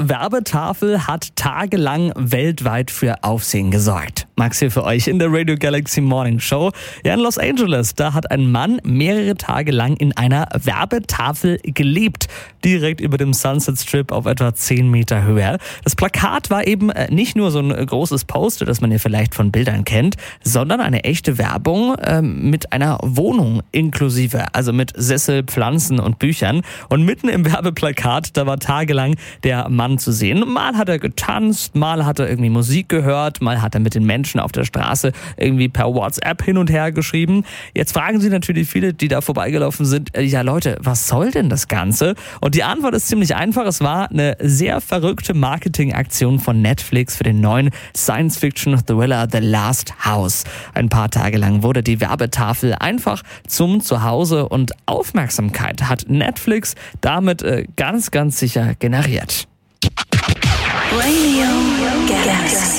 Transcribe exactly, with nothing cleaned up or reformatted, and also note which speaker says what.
Speaker 1: Werbetafel hat tagelang weltweit für Aufsehen gesorgt. Max hier für euch in der Radio Galaxy Morning Show. Ja, in Los Angeles, da hat ein Mann mehrere Tage lang in einer Werbetafel gelebt. Direkt über dem Sunset Strip auf etwa zehn Meter Höhe. Das Plakat war eben nicht nur so ein großes Poster, das man ja vielleicht von Bildern kennt, sondern eine echte Werbung äh, mit einer Wohnung inklusive, also mit Sessel, Pflanzen und Büchern. Und mitten im Werbeplakat, da war tagelang der Mann zu sehen. Mal hat er getanzt, mal hat er irgendwie Musik gehört, mal hat er mit den Menschen auf der Straße irgendwie per WhatsApp hin und her geschrieben. Jetzt fragen sich natürlich viele, die da vorbeigelaufen sind, ja Leute, was soll denn das Ganze? Und die Antwort ist ziemlich einfach. Es war eine sehr verrückte Marketingaktion von Netflix für den neuen Science-Fiction-Thriller The Last House. Ein paar Tage lang wurde die Werbetafel einfach zum Zuhause und Aufmerksamkeit hat Netflix damit äh, ganz, ganz sicher generiert.
Speaker 2: Radio Galaxy.